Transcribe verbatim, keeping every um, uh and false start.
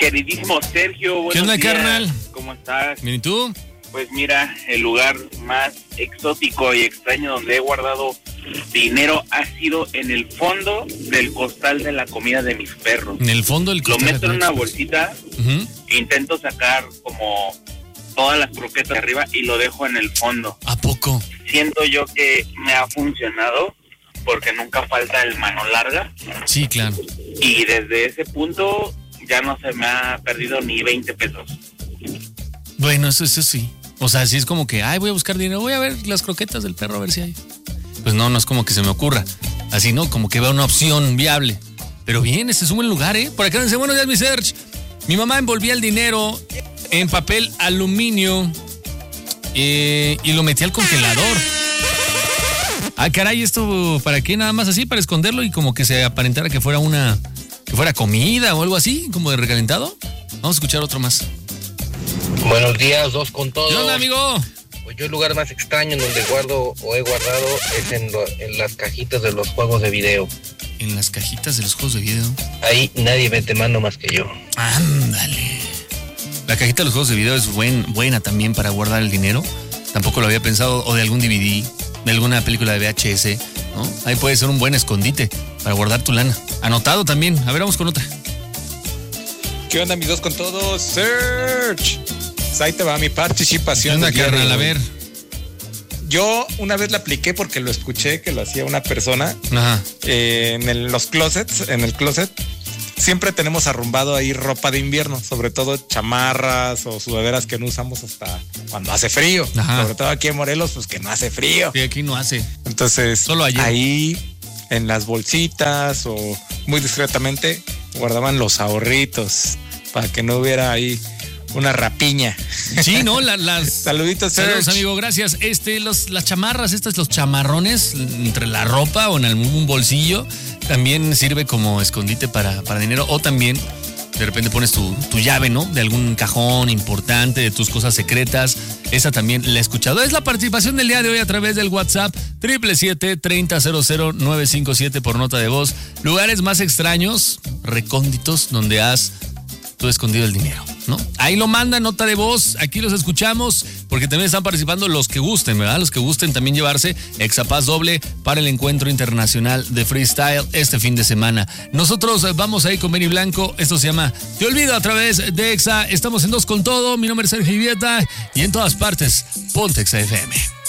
Queridísimo Sergio, buenos ¿Qué onda, días. carnal? ¿Cómo estás? ¿Bien y tú? Pues mira, el lugar más exótico y extraño donde he guardado dinero ha sido en el fondo del costal de la comida de mis perros. En el fondo del Lo costal. meto en una bolsita, Uh-huh. e intento sacar como todas las croquetas de arriba y lo dejo en el fondo. ¿A poco? Siento yo que me ha funcionado porque nunca falta el mano larga Sí, claro. y desde ese punto ya no se me ha perdido ni veinte pesos. Bueno, eso, eso sí. O sea, sí es como que, ay, voy a buscar dinero, voy a ver las croquetas del perro a ver si hay. Pues no, no es como que se me ocurra. Así, ¿no? Como que vea una opción viable. Pero bien, ese es un buen lugar, ¿eh? Por acá dice, buenos días, mi Serge. Mi mamá envolvía el dinero en papel aluminio eh, y lo metía al congelador. Ah, caray, ¿esto para qué? Nada más así, para esconderlo y como que se aparentara que fuera una, que fuera comida o algo así, como de recalentado. Vamos a escuchar otro más. Buenos días, dos con todo. ¿Qué onda, amigo? Pues yo el lugar más extraño en donde guardo o he guardado es en, lo, en las cajitas de los juegos de video. En las cajitas de los juegos de video. Ahí nadie mete mano más que yo. Ándale. La cajita de los juegos de video es buen, buena también para guardar el dinero. Tampoco lo había pensado. O de algún D V D, de alguna película de V H S, ¿no? Ahí puede ser un buen escondite para guardar tu lana. Anotado también. A ver, vamos con otra. ¿Qué onda, mis dos con todos? Search. Pues ahí te va mi participación. ¿Qué onda, carnal? A ver. Yo una vez la apliqué porque lo escuché que lo hacía una persona. Ajá. Eh, en el, los closets, en el closet, siempre tenemos arrumbado ahí ropa de invierno, sobre todo chamarras o sudaderas que no usamos hasta cuando hace frío. Ajá. Sobre todo aquí en Morelos, pues que no hace frío. Sí, aquí no hace. Entonces, Solo ayer. ahí en las bolsitas o muy discretamente guardaban los ahorritos para que no hubiera ahí una rapiña. Sí, ¿no? La, las... Saluditos, Saludos, Serge. amigo, gracias. Este, los, las chamarras, estas, los chamarrones entre la ropa o en algún bolsillo, también sirve como escondite para, para dinero. O también, de repente pones tu, tu llave, ¿no? De algún cajón importante, de tus cosas secretas. Esa también la he escuchado. Es la participación del día de hoy a través del WhatsApp siete siete siete, treinta cero cero nueve cinco siete por nota de voz. Lugares más extraños, recónditos, donde has tú escondido el dinero, ¿no? Ahí lo manda, nota de voz, aquí los escuchamos, porque también están participando los que gusten, ¿verdad? Los que gusten también llevarse Exapaz doble para el encuentro internacional de freestyle este fin de semana. Nosotros vamos ahí con Benny Blanco, esto se llama Te Olvido a través de Exa, estamos en Dos con Todo, mi nombre es Sergio Vieta y en todas partes, ponte Exa F M.